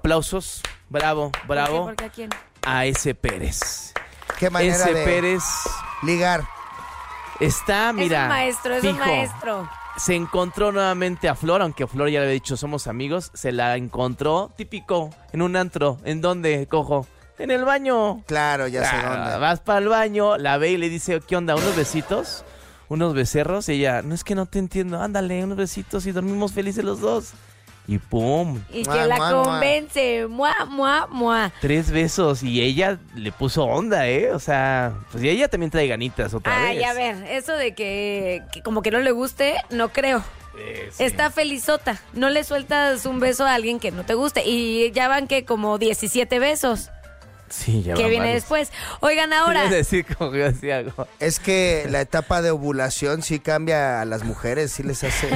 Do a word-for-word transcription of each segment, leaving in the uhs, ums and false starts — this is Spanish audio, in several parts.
aplausos. Bravo, bravo. ¿Por qué? ¿Por qué? ¿A quién? A ese Pérez. Qué manera Ese de Pérez ligar. está, mira. Es un maestro, es fijo. un maestro. Se encontró nuevamente a Flor, aunque Flor ya le había dicho somos amigos. Se la encontró, típico, en un antro. ¿En dónde, cojo? En el baño. Claro, ya sé Ah, dónde. Vas para el baño, la ve y le dice, ¿qué onda? ¿Unos besitos? ¿Unos becerros? Y ella, no es que no te entiendo. Ándale, unos besitos y dormimos felices los dos. Y pum, Y que Mua, la mua, mua. convence. Mua, mua, mua. tres besos. Y ella le puso onda, ¿eh? O sea, pues y ella también trae ganitas otra Ay, vez. a ver, eso de que, que como que no le guste, no creo. Eh, sí. Está felizota. No le sueltas un beso a alguien que no te guste. Y ya van que como diecisiete besos. Sí, ya que van viene varios. después. Oigan, ahora. Iba a decir como que hacía algo. Es que la etapa de ovulación sí cambia a las mujeres, sí les hace,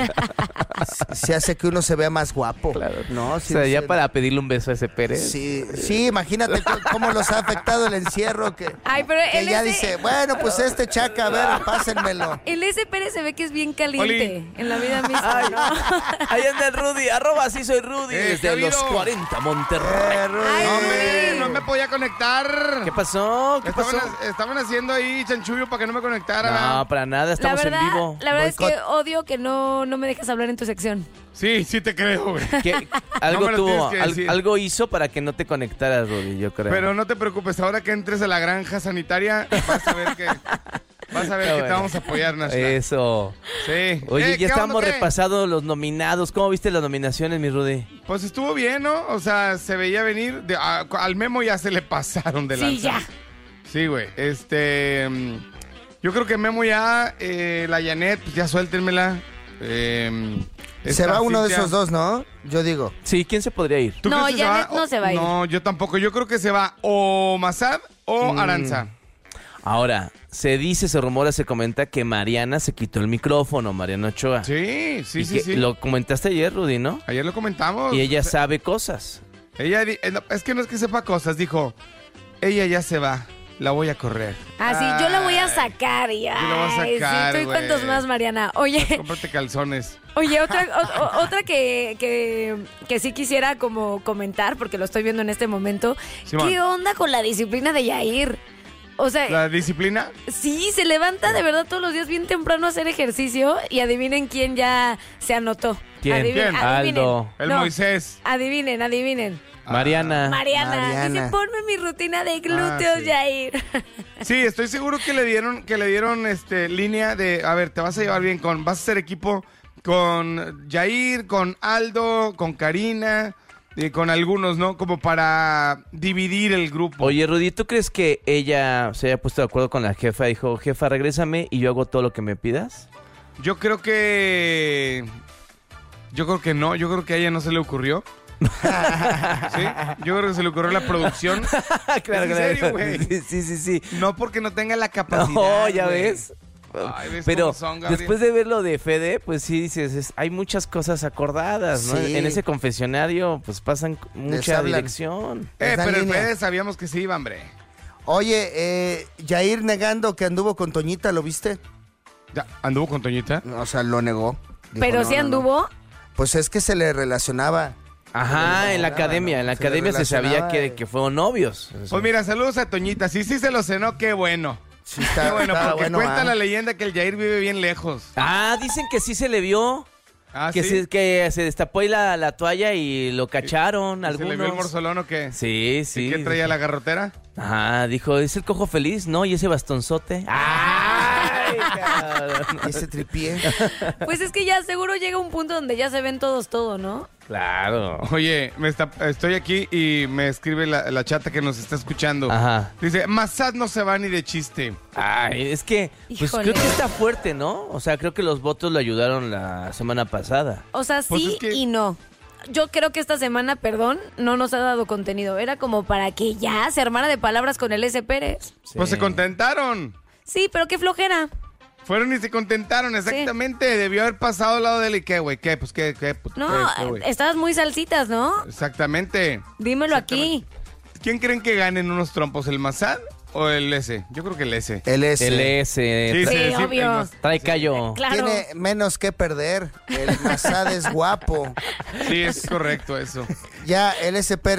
sí hace que uno se vea más guapo. Claro. No, sí, o sea, ya sí. para pedirle un beso a ese Pérez. Sí, sí, imagínate c- cómo los ha afectado el encierro que, Ay, pero que él ya ese- dice, bueno, pues este chaca, a ver, pásenmelo. El S. Pérez se ve que es bien caliente Oli. en la vida misma, ¿no? Ahí anda el Rudy, arroba sí soy Rudy, Eh, ¿qué desde ha los habido? cuarenta, Monterrey. Eh, Rudy. Ay, No, hombre, sí. no me podía conectar. ¿Qué pasó? ¿Qué pasó? Estaban, estaban haciendo ahí chanchullo para que no me conectara. No, ¿verdad? para nada, La estamos verdad, en vivo. la verdad es que Boicot. odio que no, no me dejas hablar en tu sección. Sí, sí te creo, güey. ¿Qué- algo me lo tuvo, tienes que al- decir. algo hizo para que no te conectaras, Rudy, yo creo. Pero no te preocupes, ahora que entres a la granja sanitaria, vas a ver que vas a ver Ah, que te bueno. vamos a apoyar, Nashla. Eso. Sí. Oye, Eh, ¿qué ya estamos onda, qué? repasando los nominados. ¿Cómo viste las nominaciones, mi Rudy? Pues estuvo bien, ¿no? O sea, se veía venir. De- a- al Memo ya se le pasaron de lanza. Sí, ya. Sí, güey. Este. mm, Yo creo que Memo ya, eh, la Janet, pues ya suéltenmela. Eh, Se esta va uno de Cintia. esos dos, ¿no? Yo digo. Sí, ¿quién se podría ir? ¿Tú No, crees que Janet se va? no se va a ir. No, yo tampoco. Yo creo que se va o Mazad o Mm. Aranza. Ahora, se dice, se rumora, se comenta que Mariana se quitó el micrófono, Mariana Ochoa. Sí, sí, Y sí, que sí. Lo comentaste ayer, Rudy, ¿no? Ayer lo comentamos. Y ella sabe cosas. Ella di- eh, no, es que no es que sepa cosas, dijo, ella ya se va, la voy a correr. Ah, sí, yo la voy a Ay, sacar. Y, la voy a ay, sacar, sí, ¿tú y cuántos güey. más, Mariana? Oye, Cómprate calzones. oye, otra, o- o- otra que, que, que sí quisiera como comentar, porque lo estoy viendo en este momento. Simón. ¿Qué onda con la disciplina de Yair? O sea, La disciplina. sí, se levanta de verdad todos los días bien temprano a hacer ejercicio y adivinen quién ya se anotó. ¿Quién? Adivinen, ¿Quién? adivinen. Aldo. El No, Moisés. Adivinen, adivinen. Mariana. Mariana, Mariana. dice, ponme mi rutina de glúteos, Ah, sí. Yair. Sí, estoy seguro que le dieron, que le dieron este línea de, a ver, te vas a llevar bien con, vas a hacer equipo con Jair, con Aldo, con Karina, y con algunos, ¿no? Como para dividir el grupo. Oye, Rudy, ¿tú crees que ella se haya puesto de acuerdo con la jefa? Dijo, jefa, regrésame y yo hago todo lo que me pidas. Yo creo que... Yo creo que no, yo creo que a ella no se le ocurrió. ¿Sí? Yo creo que se le ocurrió la producción. claro, ¿Es en serio, güey? Sí, sí, sí, sí. No porque no tenga la capacidad. No, ya güey. ves. Ay, ¿ves Pero cómo son, Gabriel? después de ver lo de Fede, pues sí dices, es- hay muchas cosas acordadas, ¿no? Sí. En ese confesionario, pues pasan mucha hablan. dirección. Eh, Esa pero el línea. Fede sabíamos que se iba, hombre. Oye, eh, Yair negando que anduvo con Toñita, ¿lo viste? Ya, ¿anduvo con Toñita? O sea, lo negó. Dijo, Pero no, sí no, no. anduvo. Pues es que se le relacionaba. Ajá, en la relacionaba, academia, ¿no? en la Se le academia se sabía relacionaba, que, eh. que fueron novios. Pues mira, saludos a Toñita. Sí, sí se lo cenó, qué bueno. Sí, está, Qué bueno, está porque bueno, cuenta ah. la leyenda que el Jair vive bien lejos. Ah, dicen que sí se le vio. Ah, que, ¿sí? se, que se destapó ahí la, la toalla y lo cacharon ¿Se algunos. le vio el morzolón o qué? Sí, ¿Y sí. qué traía la garrotera? Ajá, dijo, ¿es el cojo feliz? No, y ese bastonzote. ¡Ay, cabrón! Ese tripié. Pues es que ya seguro llega un punto donde ya se ven todos todo, ¿no? Claro. Oye, me está, estoy aquí y me escribe la, la chata que nos está escuchando. Ajá. Dice, Mazad no se va ni de chiste. Ay, es que, pues Híjole. creo que está fuerte, ¿no? O sea, creo que los votos lo ayudaron la semana pasada. O sea, Pues sí es que- y no. Yo creo que esta semana, perdón, no nos ha dado contenido. Era como para que ya se armara de palabras con el S. Pérez. Sí. Pues se contentaron. Sí, pero qué flojera. Fueron y se contentaron, exactamente. Debió haber pasado al lado de él y qué, güey, qué, pues qué, qué, pues, No, qué, qué, güey. estabas muy salsitas, ¿no? Exactamente. Dímelo aquí. ¿Quién creen que ganen unos trompos, el Mazad o el S? Yo creo que el S. El S. El S. Sí, Sí, sí, sí, obvio. el Mazad. Trae callo. Claro. Tiene menos que perder. El Mazad es guapo. Sí, es correcto eso. Ya el S. Pérez